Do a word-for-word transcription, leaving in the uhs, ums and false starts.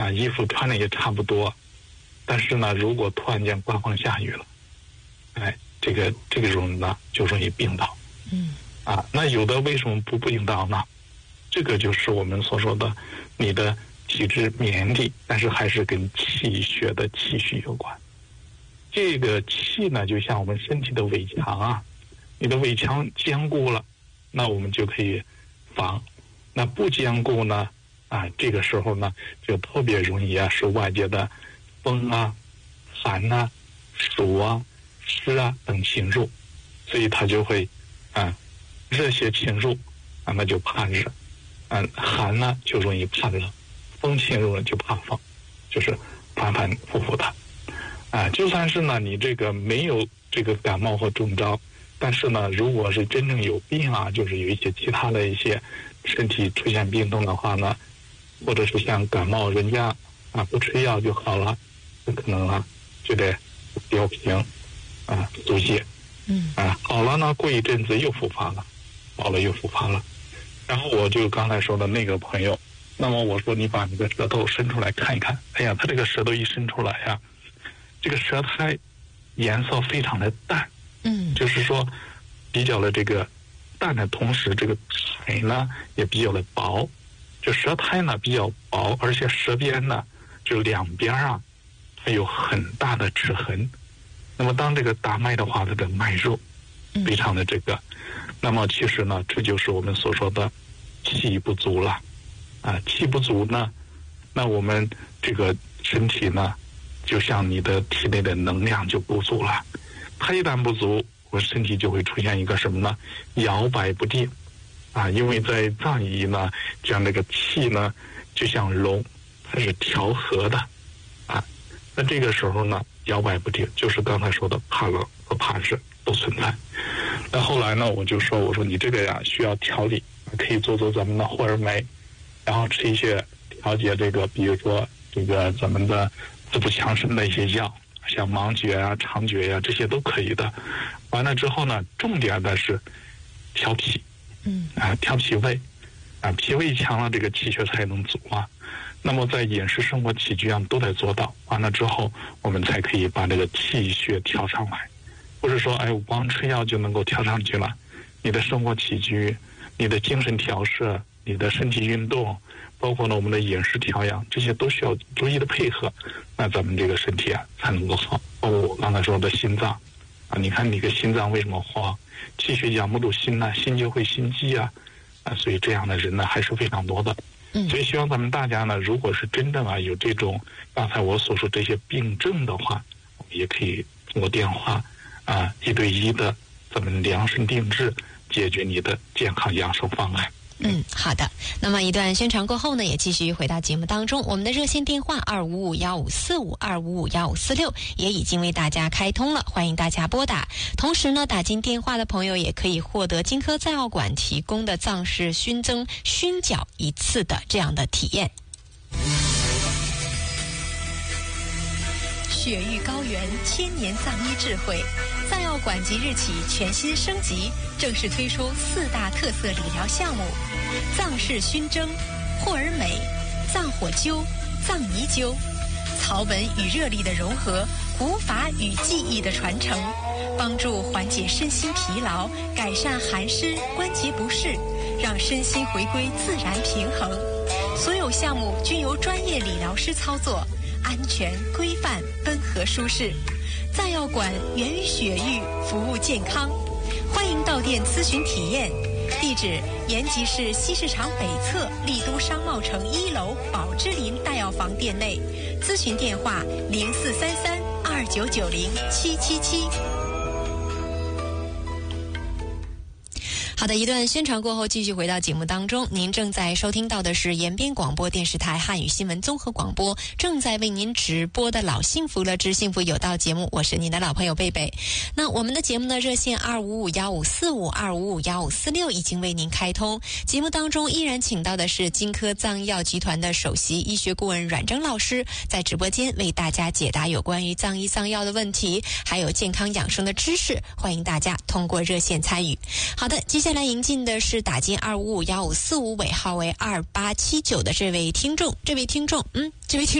啊，衣服穿的也差不多，但是呢，如果突然间刮风下雨了，哎，这个这个种呢就容易病倒。 嗯， 啊，那有的为什么不病倒呢？这个就是我们所说的你的体质免疫力，但是还是跟气血的气虚有关。这个气呢，就像我们身体的围墙啊，你的围墙坚固了，那我们就可以防；那不坚固呢，啊，这个时候呢，就特别容易啊，受外界的风啊、寒啊、暑啊、湿啊等侵入，所以它就会啊，热邪侵入啊，那就怕热；啊，寒呢就容易怕冷，风侵入了就怕风，就是反反复复的。啊，就算是呢，你这个没有这个感冒和中招，但是呢，如果是真正有病啊，就是有一些其他的一些身体出现病痛的话呢，或者是像感冒，人家啊不吃药就好了，那可能啊就得吊瓶啊足泻， 嗯啊好了呢，过一阵子又复发了，好了又复发了，然后我就刚才说的那个朋友，那么我说你把你的舌头伸出来看一看，哎呀，他这个舌头一伸出来呀。这个舌苔颜色非常的淡， 嗯， 就是说比较的这个淡的同时，这个苔呢也比较的薄，就舌苔呢比较薄，而且舌边呢就两边啊它有很大的齿痕。那么当这个打脉的话，它的脉肉非常的这个，嗯、那么其实呢，这就是我们所说的气不足了啊，气不足呢，那我们这个身体呢。就像你的体内的能量就不足了，它一旦不足，我身体就会出现一个什么呢？摇摆不定，啊，因为在藏医呢，讲这个气呢，就像龙，它是调和的，啊，那这个时候呢，摇摆不定，就是刚才说的怕冷和怕热都存在。那后来呢，我就说，我说你这个呀需要调理，可以做做咱们的霍尔美，然后吃一些调节这个，比如说这个咱们的。滋补强身的一些药，像芒蕨啊、长蕨呀、啊，这些都可以的。完了之后呢，重点的是调脾， 嗯啊，调脾胃，啊，脾胃强了，这个气血才能足啊。那么在饮食、生活起居上都得做到。完了之后，我们才可以把这个气血调上来。不是说，哎，我光吃药就能够调上去了。你的生活起居、你的精神调试、你的身体运动。包括呢，我们的饮食调养，这些都需要注意的配合，那咱们这个身体啊才能够好。包括我刚才说的心脏，啊，你看你个心脏为什么慌？气血养不住心呢，心就会心悸啊，啊，所以这样的人呢还是非常多的。 嗯， 所以希望咱们大家呢，如果是真正啊有这种刚才我所说这些病症的话，我们也可以通过电话啊一对一的咱们量身定制解决你的健康养生方案。 嗯，好的。那么一段宣传过后呢，也继续回到节目当中。我们的热线电话二五五幺五四五二五五幺五四六也已经为大家开通了，欢迎大家拨打。同时呢，打进电话的朋友也可以获得金科藏药馆提供的藏式熏蒸熏脚一次的这样的体验。雪域高原，千年藏医智慧。藏药馆即日起全新升级，正式推出四大特色理疗项目：藏式熏蒸、霍尔美、藏火灸、藏泥灸，草本与热力的融合，古法与技艺的传承，帮助缓解身心疲劳，改善寒湿、关节不适，让身心回归自然平衡。所有项目均由专业理疗师操作，安全、规范、温和、舒适。藏药馆源于雪域，服务健康，欢迎到店咨询体验。地址：延吉市西市场北侧丽都商贸城一楼宝芝林大药房店内。咨询电话：零四三三二九九零七七七。好的，一段宣传过后，继续回到节目当中。您正在收听到的是延边广播电视台汉语新闻综合广播，正在为您直播的老幸福乐之幸福有道节目，我是您的老朋友贝贝。那我们的节目呢，热线二五五幺五四五二五五幺五四六已经为您开通。节目当中依然请到的是金科藏药集团的首席医学顾问阮征老师，在直播间为大家解答有关于藏医藏药的问题，还有健康养生的知识，欢迎大家通过热线参与。好的，接下来迎进的是打进二五五幺五四五尾号为二八七九的这位听众，这位听众，嗯，这位听众